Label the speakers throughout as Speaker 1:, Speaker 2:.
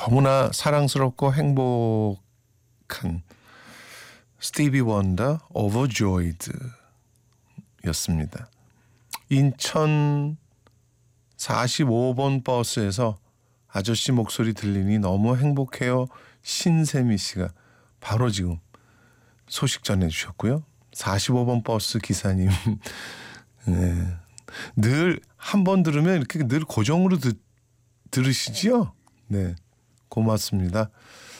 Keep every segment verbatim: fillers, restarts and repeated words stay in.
Speaker 1: 너무나 사랑스럽고 행복한 스티비 원더 Overjoyed 였습니다. 인천 사십오 번 버스에서 아저씨 목소리 들리니 너무 행복해요. 신세미 씨가 바로 지금 소식 전해주셨고요. 사십오 번 버스 기사님 네. 늘 한 번 들으면 이렇게 늘 고정으로 듣, 들으시지요? 네, 고맙습니다.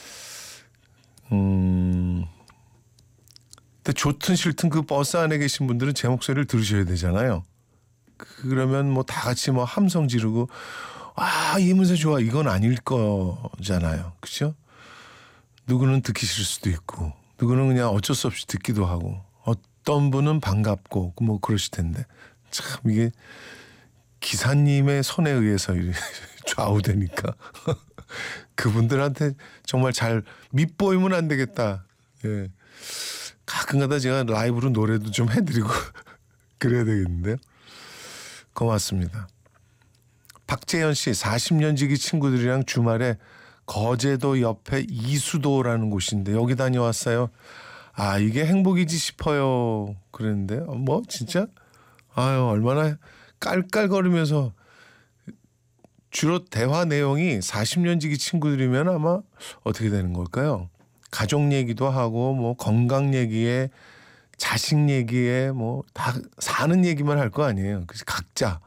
Speaker 1: 음, 근데 좋든 싫든 그 버스 안에 계신 분들은 제 목소리를 들으셔야 되잖아요. 그러면 뭐 다 같이 뭐 함성 지르고 아 이문세 좋아 이건 아닐 거잖아요. 그렇죠? 누구는 듣기 싫을 수도 있고 누구는 그냥 어쩔 수 없이 듣기도 하고 어떤 분은 반갑고 뭐 그러실 텐데 참 이게 기사님의 손에 의해서 좌우되니까 그분들한테 정말 잘 밑보이면 안 되겠다. 예. 가끔가다 제가 라이브로 노래도 좀 해드리고 그래야 되겠는데요. 고맙습니다. 박재현 씨 사십 년 지기 친구들이랑 주말에 거제도 옆에 이수도라는 곳인데 여기 다녀왔어요. 아 이게 행복이지 싶어요. 그랬는데 뭐 진짜 아유 얼마나 깔깔거리면서 주로 대화 내용이 사십 년 지기 친구들이면 아마 어떻게 되는 걸까요? 가족 얘기도 하고 뭐 건강 얘기에 자식 얘기에 뭐 다 사는 얘기만 할 거 아니에요. 그래서 각자